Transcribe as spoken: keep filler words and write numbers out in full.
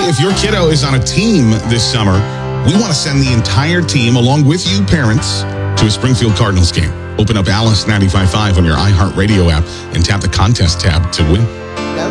if your kiddo is on a team this summer, we want to send the entire team, along with you parents, to a Springfield Cardinals game. Open up Alice ninety-five point five on your iHeartRadio app and tap the contest tab to win.